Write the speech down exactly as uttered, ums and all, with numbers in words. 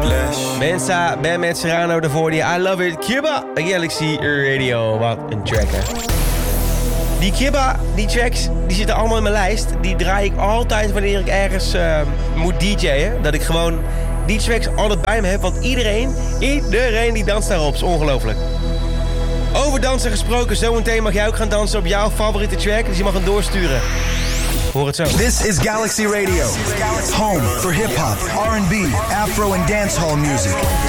whiplash. Mensa, Ben met Serrano daarvoor die I Love It. Cuba, Galaxy Radio. Wat een track, hè. Die Cuba, die tracks, die zitten allemaal in mijn lijst. Die draai ik altijd wanneer ik ergens uh, moet D J'en. Dat ik gewoon die tracks altijd bij me heb. Want iedereen, iedereen die danst daarop. Is ongelooflijk. Over dansen gesproken, zometeen mag jij ook gaan dansen op jouw favoriete track. Dus je mag hem doorsturen. Hoor het zo. This is Galaxy Radio. Home for hip-hop, R and B, Afro and dancehall music.